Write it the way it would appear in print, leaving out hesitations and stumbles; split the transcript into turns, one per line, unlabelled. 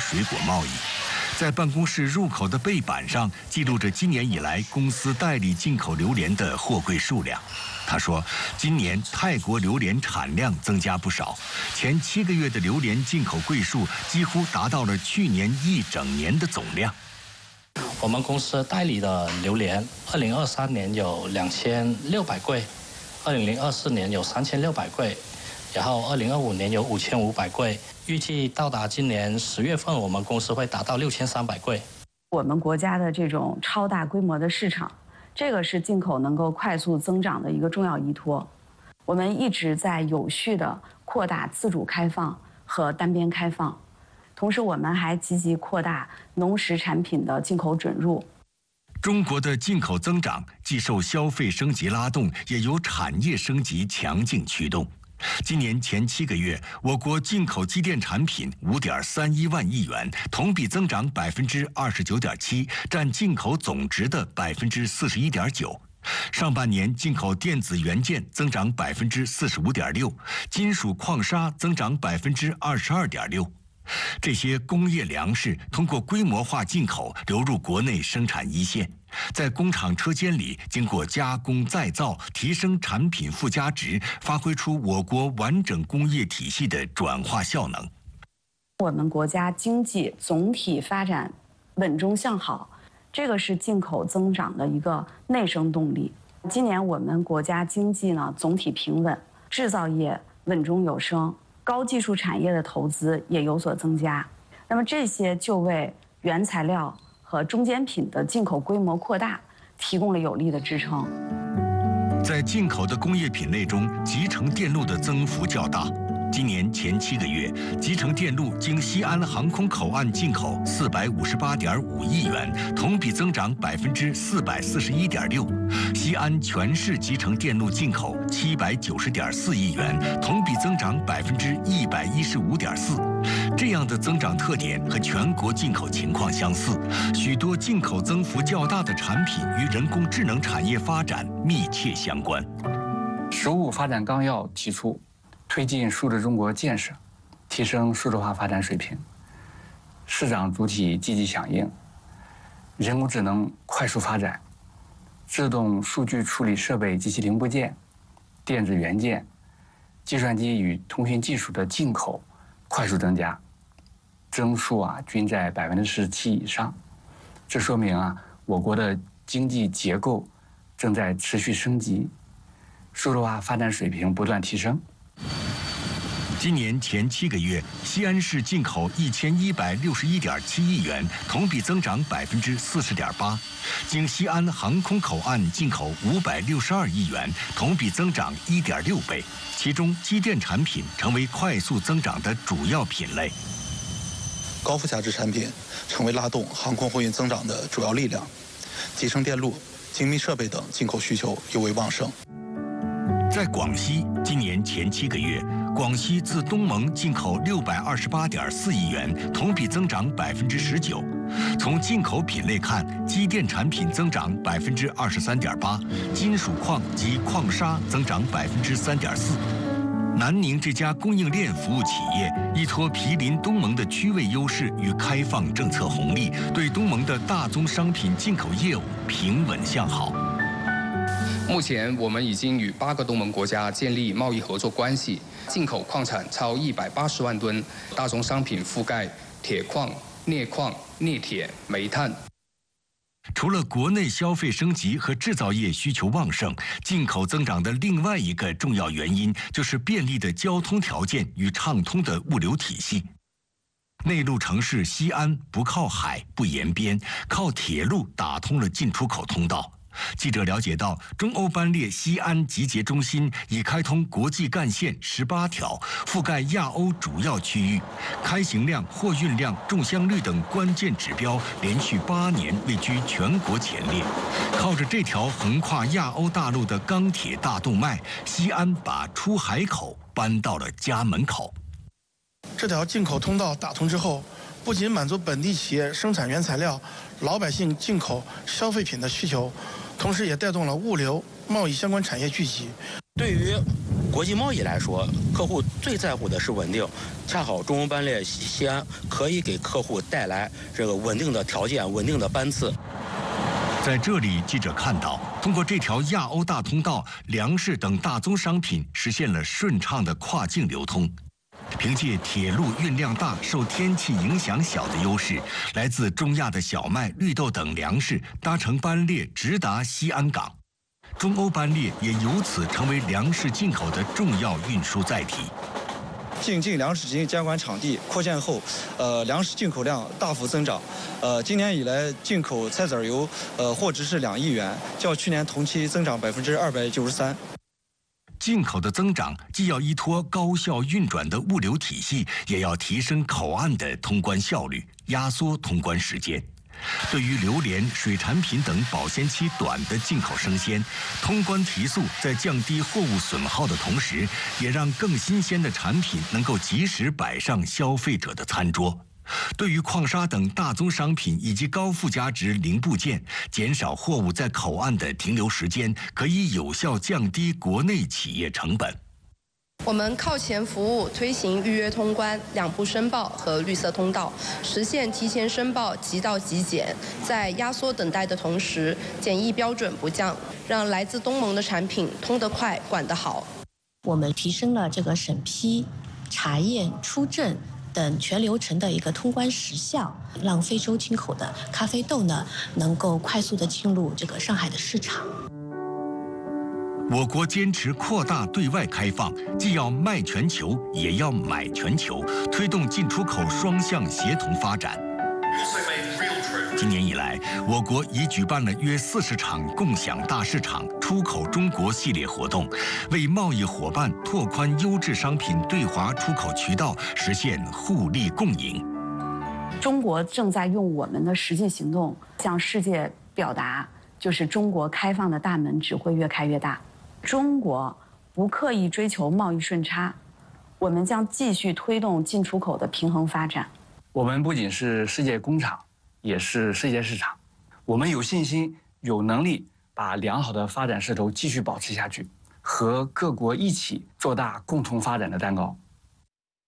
水果贸易。在办公室入口的背板上记录着今年以来公司代理进口榴莲的货柜数量。他说，今年泰国榴莲产量增加不少，前7个月的榴莲进口柜数几乎达到了去年一整年的总量。
我们公司代理的榴莲，2023年有2600柜，2024年有3600柜，然后2025年有5500柜，预计到达今年10月份，我们公司会达到6300柜。
我们国家的这种超大规模的市场，这个是进口能够快速增长的一个重要依托。我们一直在有序地扩大自主开放和单边开放，同时我们还积极扩大农食产品的进口准入。
中国的进口增长既受消费升级拉动，也由产业升级强劲驱动。今年前7个月，我国进口机电产品5.31万亿元，同比增长29.7%，占进口总值的41.9%。上半年进口电子元件增长45.6%，金属矿砂增长22.6%。这些工业粮食通过规模化进口流入国内生产一线，在工厂车间里经过加工再造，提升产品附加值，发挥出我国完整工业体系的转化效能。
我们国家经济总体发展稳中向好，这个是进口增长的一个内生动力。今年我们国家经济呢总体平稳，制造业稳中有升，高技术产业的投资也有所增加，那么这些就为原材料和中间品的进口规模扩大提供了有力的支撑。
在进口的工业品类中，集成电路的增幅较大。今年前7个月，集成电路经西安航空口岸进口458.5亿元，同比增长441.6%。西安全市集成电路进口790.4亿元，同比增长115.4%。这样的增长特点和全国进口情况相似，许多进口增幅较大的产品与人工智能产业发展密切相关。
15发展纲要提出，推进数字中国建设，提升数字化发展水平。市长主体积极响应，人工智能快速发展，自动数据处理设备及其零部件、电子元件、计算机与通讯技术的进口快速增加，增速均在17%以上。这说明我国的经济结构正在持续升级，数字化发展水平不断提升。
今年前7个月，西安市进口1161.7亿元，同比增长40.8%。经西安航空口岸进口562亿元，同比增长1.6倍。其中，机电产品成为快速增长的主要品类。
高附加值产品成为拉动航空货运增长的主要力量，集成电路、精密设备等进口需求尤为旺盛。
在广西，今年前7个月，广西自东盟进口628.4亿元，同比增长19%。从进口品类看，机电产品增长23.8%，金属矿及矿砂增长3.4%。南宁这家供应链服务企业依托毗邻东盟的区位优势与开放政策红利，对东盟的大宗商品进口业务平稳向好。
目前，我们已经与8个东盟国家建立贸易合作关系，进口矿产超180万吨，大宗商品覆盖铁矿、镍矿、镍铁、煤炭。
除了国内消费升级和制造业需求旺盛，进口增长的另外一个重要原因就是便利的交通条件与畅通的物流体系。内陆城市西安不靠海不沿边，靠铁路打通了进出口通道。记者了解到，中欧班列西安集结中心已开通国际干线18条，覆盖亚欧主要区域，开行量、货运量、重箱率等关键指标连续8年位居全国前列。靠着这条横跨亚欧大陆的钢铁大动脉，西安把出海口搬到了家门口。
这条进口通道打通之后，不仅满足本地企业生产原材料、老百姓进口消费品的需求，同时也带动了物流、贸易相关产业聚集。对于
国际贸易来说，客户最在乎的是稳定，恰好中欧班列西安可以给客户带来这个稳定的条件、稳定的班次。
在这里，记者看到，通过这条亚欧大通道，粮食等大宗商品实现了顺畅的跨境流通。凭借铁路运量大、受天气影响小的优势，来自中亚的小麦、绿豆等粮食搭乘班列直达西安港。中欧班列也由此成为粮食进口的重要运输载体。
进境粮食监管场地扩建后，粮食进口量大幅增长。今年以来，进口菜籽油货值是2亿元，较去年同期增长293%。
进口的增长既要依托高效运转的物流体系，也要提升口岸的通关效率，压缩通关时间。对于榴莲、水产品等保鲜期短的进口生鲜，通关提速在降低货物损耗的同时，也让更新鲜的产品能够及时摆上消费者的餐桌。对于矿砂等大宗商品以及高附加值零部件，减少货物在口岸的停留时间，可以有效降低国内企业成本。
我们靠前服务推行预约通关、2步申报和绿色通道，实现提前申报即到即检，在压缩等待的同时，检疫标准不降，让来自东盟的产品通得快、管得好。
我们提升了这个审批、查验、出证等全流程的一个通关时效，让非洲进口的咖啡豆呢能够快速的进入这个上海的市场。
我国坚持扩大对外开放，既要卖全球，也要买全球，推动进出口双向协同发展。今年以来，我国已举办了约40场共享大市场、出口中国系列活动，为贸易伙伴拓宽优质商品对华出口渠道，实现互利共赢。
中国正在用我们的实际行动向世界表达，就是中国开放的大门只会越开越大。中国不刻意追求贸易顺差，我们将继续推动进出口的平衡发展。
我们不仅是世界工厂，也是世界市场。我们有信心、有能力把良好的发展势头继续保持下去，和各国一起做大共同发展的蛋糕。